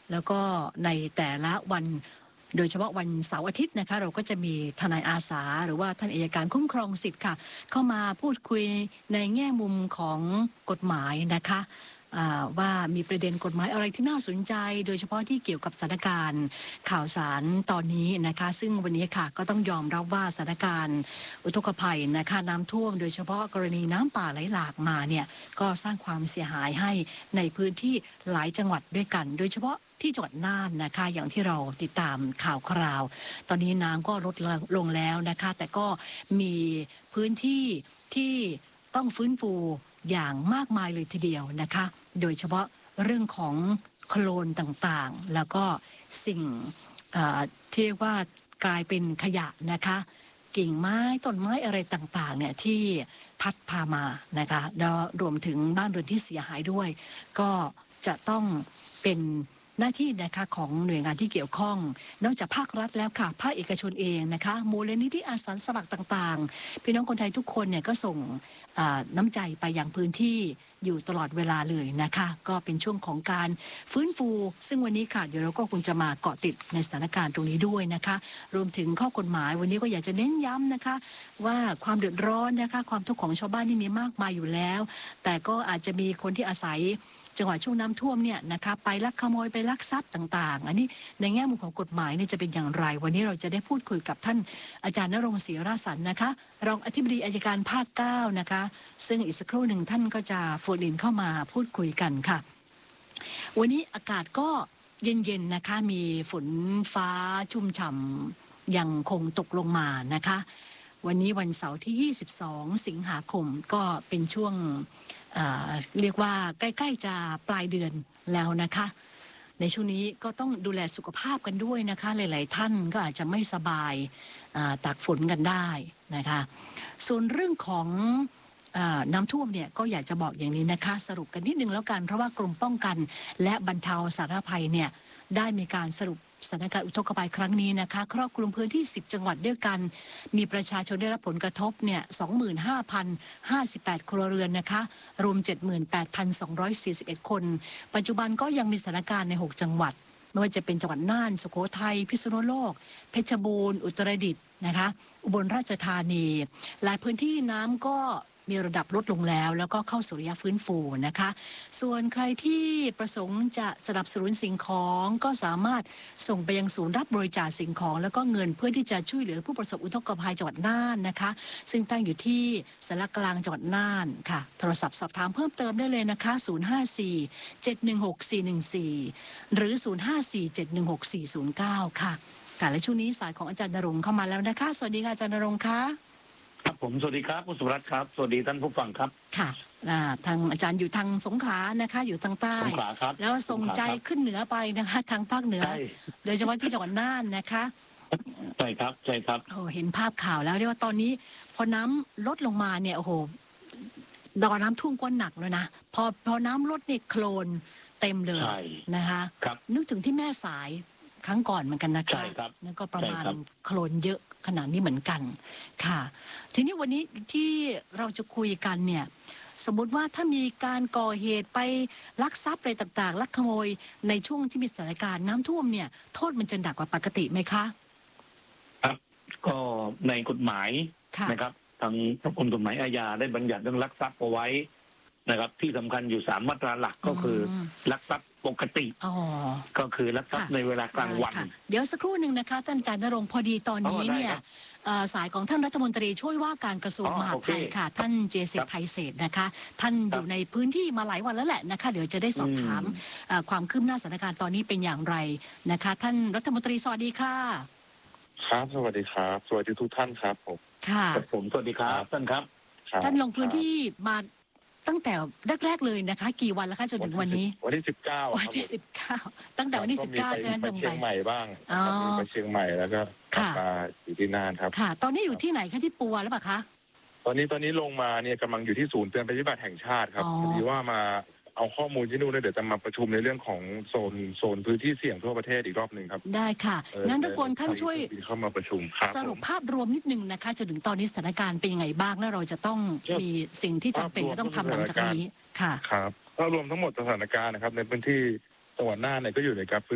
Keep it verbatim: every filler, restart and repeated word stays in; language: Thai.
แล้วก็ในแต่ละวันโดยเฉพาะวันเสาร์อาทิตย์นะคะเราก็จะมีทนายอาสาหรือว่าท่านอัยการคุ้มครองสิทธิ์ค่ะเข้ามาพูดคุยในแง่มุมของกฎหมายนะคะว่ามีประเด็นกฎหมายอะไรที่น่าสนใจโดยเฉพาะที่เกี่ยวกับสถานการณ์ข่าวสารตอนนี้นะคะซึ่งวันนี้ค่ะก็ต้องยอมรับว่าสถานการณ์อุทกภัยนะคะน้ำท่วมโดยเฉพาะกรณีน้ำป่าไหลหลากมาเนี่ยก็สร้างความเสียหายให้ในพื้นที่หลายจังหวัดด้วยกันโดยเฉพาะที่จังหวัดน่านนะคะอย่างที่เราติดตามข่าวคราวตอนนี้น้ำก็ลดลงแล้วนะคะแต่ก็มีพื้นที่ที่ต้องฟื้นฟูอย่างมากมายเลยทีเดียวนะคะโดยเฉพาะเรื่องของโคลนต่างๆแล้วก็สิ่งที่เรียกว่ากลายเป็นขยะนะคะกิ่งไม้ต้นไม้อะไรต่างๆเนี่ยที่พัดพามานะคะแล้วรวมถึงบ้านเรือนที่เสียหายด้วยก็จะต้องเป็นหน้าที่นะคะของหน่วยงานที่เกี่ยวข้องนอกจากภาครัฐแล้วค่ะภาคเอกชนเองนะคะมูลนิธิอาสาสมัครต่างๆพี่น้องคนไทยทุกคนเนี่ยก็ส่งน้ำใจไปยังพื้นที่อยู่ตลอดเวลาเลยนะคะก็เป็นช่วงของการฟื้นฟูซึ่งวันนี้ค่ะเดี๋ยวเราก็คงจะมาเกาะติดในสถานการณ์ตรงนี้ด้วยนะคะรวมถึงข้อกฎหมายวันนี้ก็อยากจะเน้นย้ำนะคะว่าความเดือดร้อนนะคะความทุกข์ของชาวบ้านนี่มีมากมายอยู่แล้วแต่ก็อาจจะมีคนที่อาศัยจังหวะช่วงน้ำท่วมเนี่ยนะคะไปลักขโมยไปลักทรัพย์ต่างๆอันนี้ในแง่มุมของกฎหมายเนี่ยจะเป็นอย่างไรวันนี้เราจะได้พูดคุยกับท่านอาจารย์ณรงค์ศรีราสันนะคะรองอธิบดีอัยการภาคเก้านะคะซึ่งอีกสักครู่หนึ่งท่านก็จะโฟนอินเข้ามาพูดคุยกันค่ะวันนี้อากาศก็เย็นๆนะคะมีฝนฟ้าชุ่มฉ่ำยังคงตกลงมานะคะวันนี้วันเสาร์ที่ยี่สิบสองสิงหาคมก็เป็นช่วงเอ่อเรียกว่าใกล้ๆจะปลายเดือนแล้วนะคะในช่วงนี้ก็ต้องดูแลสุขภาพกันด้วยนะคะหลายๆท่านก็อาจจะไม่สบายตากฝนกันได้นะคะส่วนเรื่องของน้ำท่วมเนี่ยก็อยากจะบอกอย่างนี้นะคะสรุปกันนิดนึงแล้วกันเพราะว่ากรมป้องกันและบรรเทาสาธารณภัยเนี่ยได้มีการสรุปสถานการณ์อุทกภัยครั้งนี้นะคะครอบคลุมพื้นที่สิบจังหวัดด้วยกันมีประชาชนได้รับผลกระทบเนี่ย สองหมื่นห้าพันห้าสิบแปด ครัวเรือนนะคะรวม เจ็ดหมื่นแปดพันสองร้อยสี่สิบเอ็ด คนปัจจุบันก็ยังมีสถานการณ์ในหกจังหวัดไม่ว่าจะเป็นจังหวัดน่านสุโขทัยพิษณุโลกเพชรบูรณ์อุตรดิตถ์นะคะอุบลราชธานีหลายพื้นที่น้ำก็มีระดับลดลงแล้วแล้วก็เข้าสู่ระยะฟื้นฟูนะคะส่วนใครที่ประสงค์จะสนับสนุนสิ่งของก็สามารถส่งไปยังศูนย์รับบริจาคสิ่งของแล้วก็เงินเพื่อที่จะช่วยเหลือผู้ประสบอุทกภัยจังหวัดน่านนะคะซึ่งตั้งอยู่ที่สารกลางจังหวัดน่านค่ะโทรศัพท์สอบถามเพิ่มเติมได้เลยนะคะศูนย์ ห้า สี่ เจ็ด หนึ่ง หก สี่ หนึ่ง สี่หรือศูนย์ ห้า สี่ เจ็ด หนึ่ง หก สี่ ศูนย์ เก้าค่ะค่ะและช่วงนี้สายของอาจารย์ณรงค์เข้ามาแล้วนะคะสวัสดีค่ะอาจารย์ณรงค์ค่ะครับผมสวัสดีครับคุณสุรัตน์ครับสวัสดีท่านผู้ฟังครับค่ะทางอาจารย์อยู่ทางสงขลานะคะอยู่ทางใต้สงขลาครับแล้วส่งใจขึ้นเหนือไปนะคะทางภาคเหนือโดยเฉพาะที่จังหวัดน่านนะคะใช่ครับใช่ครับโอ้เห็นภาพข่าวแล้วเรียกว่าตอนนี้พอน้ำลดลงมาเนี่ยโอ้โหดอน้ำท่วมก็หนักแล้วนะพอพอน้ำลดเนี่ยโคลนเต็มเลยนะคะนึกถึงที่แม่สายครั้งก่อนเหมือนกันนะคะนั่นก็ประมาณโคลนเยอะขนาดนี้เหมือนกันค่ะทีนี้วันนี้ที่เราจะคุยกันเนี่ยสมมุติว่าถ้ามีการก่อเหตุไปลักทรัพย์อะไรต่างๆลักขโมยในช่วงที่มีสถานการณ์น้ำท่วมเนี่ยโทษมันจะหนักกว่าปกติไหมคะครับก็ในกฎหมายนะครับทางกฎหมายอาญาได้บัญญัติเรื่องลักทรัพย์เอาไว้นะครับที่สำคัญอยู่สามมาตราหลักก็คือลักทรัพย์ปกติก็คือลักทรัพย์ในเวลากลางวันเดี๋ยวสักครู่หนึ่งนะคะท่านอาจารย์ณรงค์พอดีตอนนี้เนี่ยสายของท่านรัฐมนตรีช่วยว่าการกระทรวงมหาดไทยค่ะท่านเจเศรษฐ์ไทยเศรษฐ์นะคะท่านอยู่ในพื้นที่มาหลายวันแล้วแหละนะคะเดี๋ยวจะได้สอบถามความคืบหน้าสถานการณ์ตอนนี้เป็นอย่างไรนะคะท่านรัฐมนตรีสวัสดีค่ะครับสวัสดีครับสวัสดีทุกท่านครับผมค่ะผมสวัสดีครับท่านครับท่านลงพื้นที่มาตั้งแต่แรกๆเลยนะคะกี่วันแล้วคะจนถึงวันนี้วันที่สิบเก้าวันที่สิบเก้าตั้งแต่วันที่สิบเก้าใช่ไหมลงไปเชียงใหม่บ้างไปเชียงใหม่แล้วก็กลับมาอยู่ที่น่านครับค่ะตอนนี้อยู่ที่ไหนคะที่ปัวหรือเปล่าคะตอนนี้ตอนนี้ลงมาเนี่ยกำลังอยู่ที่ศูนย์เตือนภัยพิบัติแห่งชาติครับพอดีว่ามาเอาข้อมูลที่นู่นแล้วเดี๋ยวจะมาประชุมในเรื่องของโซนโซนพื้นที่เสี่ยงทั่วประเทศอีกรอบหนึ่งครับได้ค่ะงั้นทุกคนท่านช่วยเข้ามาประชุมสรุปภาพรวมนิดนึงนะคะจนถึงตอนนี้สถานการณ์เป็นยังไงบ้างแล้วเราจะต้องมีสิ่งที่จำเป็นจะต้องทำหลังจากนี้ค่ะครับภาพรวมทั้งหมดสถานการณ์นะครับในพื้นที่จังหวัดน่านเนี่ยก็อยู่ในกับ